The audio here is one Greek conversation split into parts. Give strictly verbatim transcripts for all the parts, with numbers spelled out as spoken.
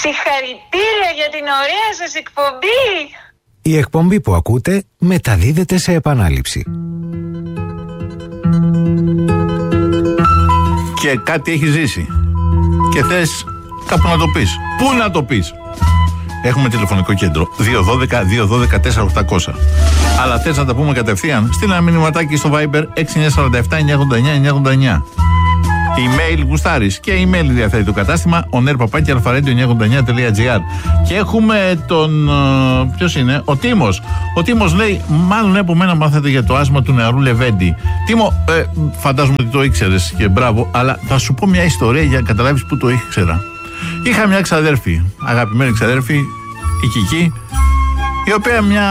Συγχαρητήρια για την ωραία σας εκπομπή. Η εκπομπή που ακούτε μεταδίδεται σε επανάληψη. Και κάτι έχει ζήσει και θες κάπου να το πεις. Πού να το πεις? Έχουμε τηλεφωνικό κέντρο δύο ένα δύο δύο ένα δύο τέσσερα οκτακόσια. Αλλά θες να τα πούμε κατευθείαν? Στείλ ένα μηνυματάκι στο Viber έξι εννιά τέσσερα επτά εννιά ογδόντα εννιά εννιά ογδόντα εννιά. Email γουστάρεις και email διαθέτει το κατάστημα onair παπάκι αλφαρέντιο εννιά ογδόντα εννιά τελεία τζι άρ. Και έχουμε τον. Ποιος είναι? Ο Τίμος. Ο Τίμος λέει: μάλλον από μένα μάθατε για το άσμα του νεαρού Λεβέντη. Τίμο, ε, φαντάζομαι ότι το ήξερες και μπράβο, αλλά θα σου πω μια ιστορία για να καταλάβεις που το ήξερα. Είχα μια ξαδέρφη, αγαπημένη ξαδέρφη, η Κική, η οποία μια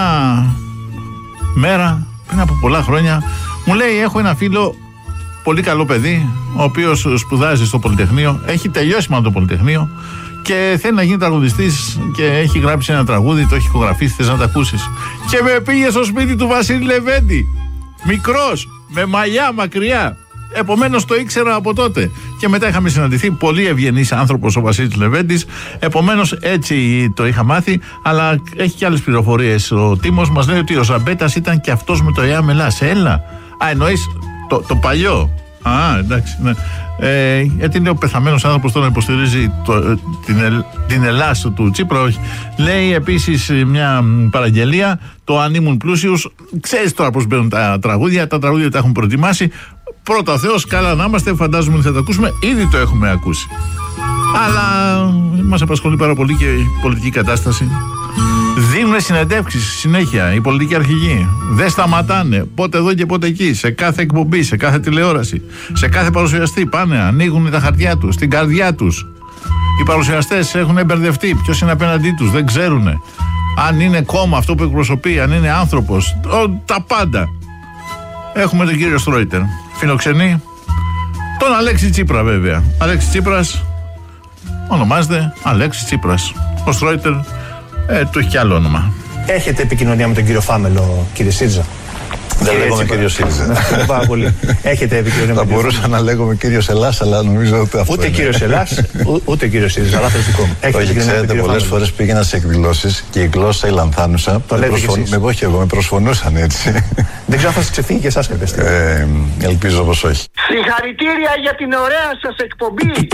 μέρα πριν από πολλά χρόνια μου λέει: έχω ένα φίλο, πολύ καλό παιδί, ο οποίος σπουδάζει στο Πολυτεχνείο, έχει τελειώσει μάλλον το Πολυτεχνείο και θέλει να γίνει τραγουδιστής και έχει γράψει ένα τραγούδι, το έχει ηχογραφήσει, θες να το ακούσεις? Και με πήγε στο σπίτι του Βασίλη Λεβέντη, μικρός, με μαλλιά μακριά. Επομένως το ήξερα από τότε. Και μετά είχαμε συναντηθεί, πολύ ευγενής άνθρωπος ο Βασίλης Λεβέντης. Επομένως έτσι το είχα μάθει. Αλλά έχει και άλλες πληροφορίες. Ο Τίμος μας λέει ότι ο Ζαμπέτας ήταν και αυτός με το ΕΑ Μελάς. Έλα. Α, εννοείς το, το παλιό. Α, εντάξει, ναι. Ε, γιατί είναι ο πεθαμένος άνθρωπος τώρα υποστηρίζει το, την, ελ, την Ελλάς του Τσίπρα, όχι. Λέει επίσης μια παραγγελία, το αν ήμουν πλούσιος. Ξέρεις τώρα πώς μπαίνουν τα τραγούδια. Τα τραγούδια τα έχουν προετοιμάσει. Πρώτα Θεός, καλά να είμαστε, φαντάζομαι ότι θα το ακούσουμε. Ήδη το έχουμε ακούσει. Αλλά μας απασχολεί πάρα πολύ και η πολιτική κατάσταση. Δίνουν συνεντεύξεις συνέχεια οι πολιτικοί αρχηγοί. Δεν σταματάνε. Πότε εδώ και πότε εκεί. Σε κάθε εκπομπή, σε κάθε τηλεόραση, σε κάθε παρουσιαστή πάνε, ανοίγουν τα χαρτιά τους, την καρδιά τους. Οι παρουσιαστές έχουν μπερδευτεί. Ποιος είναι απέναντί τους, δεν ξέρουν. Αν είναι κόμμα αυτό που εκπροσωπεί, αν είναι άνθρωπος. Τα πάντα. Έχουμε τον κύριο Στρόιτερ. Φιλοξενεί τον Αλέξη Τσίπρα, βέβαια. Αλέξη Τσίπρας ονομάζεται Αλέξη Τσίπρας. Ο Στρόιτερ ε, του έχει και άλλο όνομα. Έχετε επικοινωνία με τον κύριο Φάμελο, κύριε Σίρτζα? Δεν λέγομαι κύριο Σίρτζα. Ευχαριστώ πάρα πολύ. Έχετε επικοινωνία με τον κύριο? Θα μπορούσα να λέγομαι κύριος Ελλάς, αλλά νομίζω ότι αυτό. Ούτε κύριος Ελλάς, ούτε κύριος Σίρτζα. Αλλά δικό μου. Όχι, ξέρετε, πολλές φορές πήγαινα σε εκδηλώσεις και η γλώσσα η λανθάνουσα. Το λέτε κι εσείς? Εγώ και εγώ, με προσφωνούσαν έτσι. Δεν ξέρω αν θα σας ξεφύγει και εσάς κάποια στιγμή. Ε, ελπίζω πως όχι. Συγχαρητήρια για την ωραία σας εκπομπή.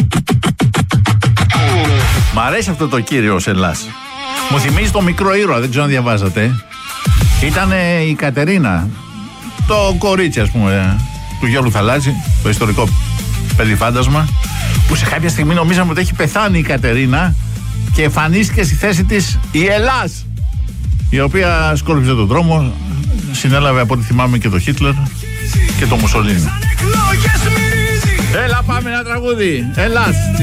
Μ' αρέσει αυτό το κύριος Ελλάς. Μου θυμίζει το μικρό ήρωα, δεν ξέρω αν διαβάζατε. Ήταν η Κατερίνα, το κορίτσι ας πούμε του Γιώργου Θαλάζη, το ιστορικό παιδιφάντασμα, που σε κάποια στιγμή νομίζαμε ότι έχει πεθάνει η Κατερίνα και εμφανίστηκε στη θέση της η Ελλάς, η οποία σκόρπιζε τον δρόμο, συνέλαβε από ό,τι θυμάμαι και το Χίτλερ και το Μουσολίνι. Έλα πάμε ένα τραγούδι, Ελλάς.